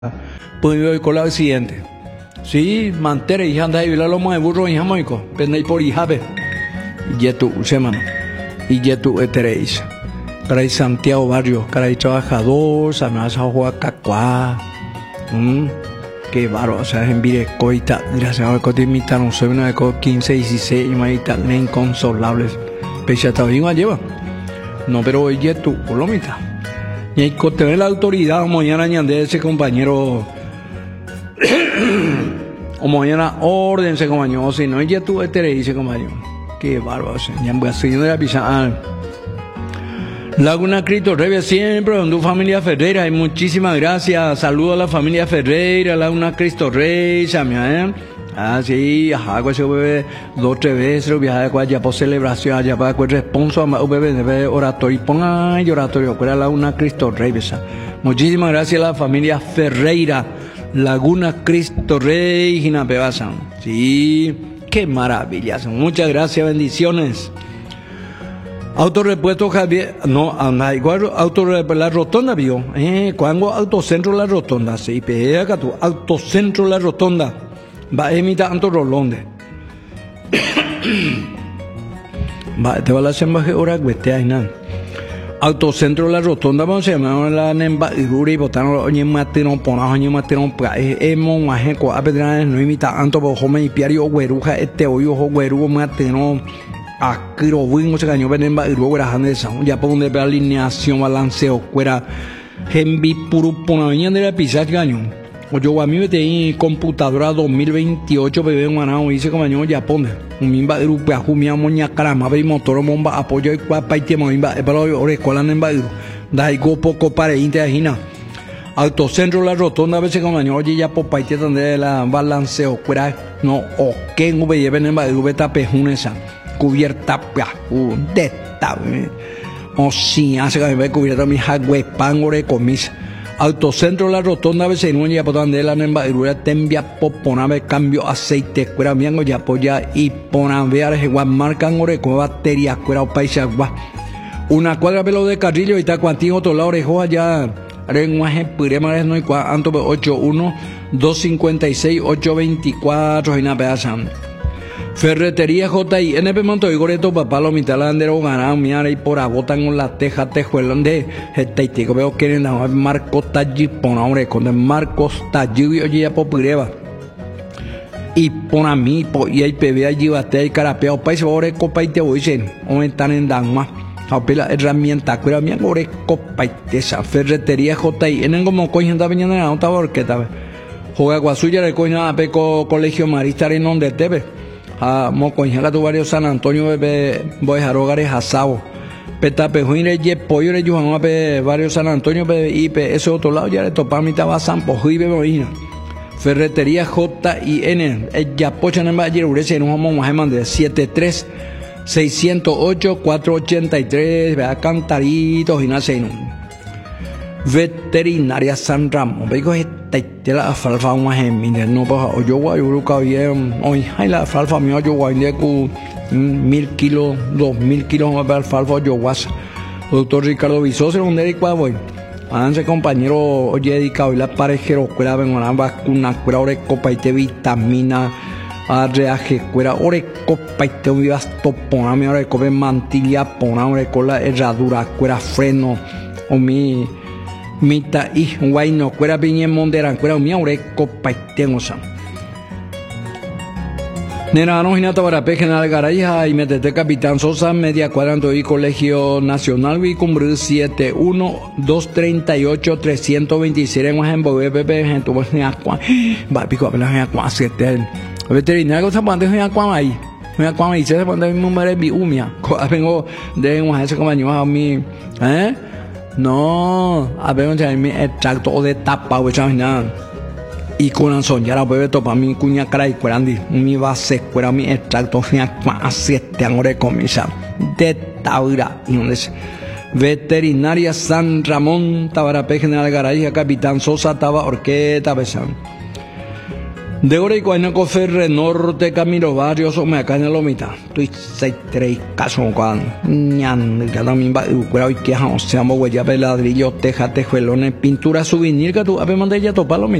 pues con el accidente. Sí, mantere y anda y la loma de burro y jamoico, pende por hijabe. Yetu semana. Y yetu etereis. Caray Santiago Barrio, caray trabajador, se me hace jugar cacuá. Qué bárbaro, o sea, en Virecoita, gracias a Dios, imitaron, soy una de 15, 16, y me inconsolables. Pese a bien lleva. No, pero hoy yetu, por lo mitad. Y hay que tener la autoridad, mañana añade ese compañero. O mañana órdense, compañero. Si no, ella tú te dice, compañero. Qué bárbaro. Ya voy a seguir de la pizza. Laguna Cristo Revia siempre, donde tu familia Ferreira. Y muchísimas gracias. Saludos a la familia Ferreira, Laguna Cristo Rey, ¿eh? Ah, sí, ajá, pues bebé 2 3 veces, viajar de allá por celebración, allá para el responso, bebé oratorio, ponga oratorio, que era Laguna Cristo Rey, ¿verdad? Muchísimas gracias a la familia Ferreira, Laguna Cristo Rey, Jinapebasan. Sí, qué maravilla, muchas gracias, bendiciones. Autorepuesto Javier, no, anda, igual la rotonda, vio, cuando autocentro la rotonda, sí, pega acá tú, autocentro la rotonda. Va a emitar tanto rolonde. Va, te va a la sembaje hora que hay nada. Autocentro la rotonda, vamos a llamar la nemba y ruri botaron oye matino pona oye matino pa mon maje ko apedra no imita tanto bo home y piario güeruja este hoyo ho güeru matino akiro wingo se cañó nemba y rugo era hande sa ya por donde ve alineación balanceo fuera hembi puru pona venía de la pizza cañón. Yo a mí me tenía computadora 2028 bebé en Manao hice como año Japón un mimba de grupo a jumia moña caramba abrir motor bomba apoyo y cuapa y tema mimba pero ahora escuela en Badu da igual poco para interagina autocentro la rotonda a veces como año oye ya por paite donde la balanceo fuera no o que en V lleven en Badu beta pejunesa cubierta de esta o si hace que me cubierta mi hagüe pangore comis Autocentro la rotonda veces no ya por donde la embadura tembia poponave cambio aceite cuera miango ya apoya y ponave arejegua marcan oreco batería cuera o paisa gua una cuadra pelo de carrillo y está cuantín otro lado orejo allá renguaje purema no y cua anto 81 256 824 y na pedasan Ferretería J.I.N.P. Montoigoreto, papá, lo mitalandero, ganado, miara y por agotan con la teja, tejuelan de estaitico. Veo que en la Marcos Talli, pona, hombre, con el Marcos Talli, oye, ya popureva. Y pona mí, y hay PB allí, bate y carapeo, país, ore, copa y te voy, o están en Dagma. Apela herramienta, cuida mi ore, copa y tesa. Ferretería J.I.N. como coño, está viniendo en la otra borqueta. Juega guasuya, de coño, a peco colegio marista, en donde te ve. A mocoñaga tu barrio San Antonio bebé voy a hogares asado petape juine ye pollo le yuan ape barrio San Antonio bebé y ese otro lado ya le topa mi taba sampo juibe moina Ferretería J.I.N. ya pochan en Valle Urese en un mamá de 73 608 483 vea cantaritos y nace Veterinaria San Ramón veigo te la alfalfa un ejemplo no pues yo voy a uruca bien hoy hay la alfalfa mío yo voy de cu 1000 kilos 2000 kilos de alfalfa yo guasa doctor Ricardo Vizoso donde y cuál voy avance compañero oye dedicado y la parejero cuera vengo una vacuna cuera ore copa y te vitamina arreaje cuera ore copa y te vivas topona mi ore cope mantilla pona ore cola herradura cuera freno o mi mita y guayno cuera piñe monderan cuera mi aure copa y tengo san nena no hinata para general Garaya y metete Capitán Sosa media cuadranto y Colegio Nacional y cumbre 71 238 326 en en bobe bebé en tu voz ni aqua va pico a la aqua 7 veterinario se pone en aqua ahí en aqua y se pone mi número de umia vengo de un ese compañero a mí no, a ver, mi extracto de tapa, y con anzón, ya la puede topar mi cuña cara y cuerandi, mi base, cuera mi extracto, mi así te angore comisa, de Taura, y donde es Veterinaria San Ramón, Tabarapé, General Garay, Capitán Sosa, Taba, Orqueta, Besan. De hora y cuando Coferre Norte, Camilo Barrios, o me acá en la mitad. Estoy 6-3 casos cuando. Ñan, cada misma, y que seamos huella de ladrillo, teja, tejuelones, pintura, souvenir, que tú, a ver, manda ya topa lo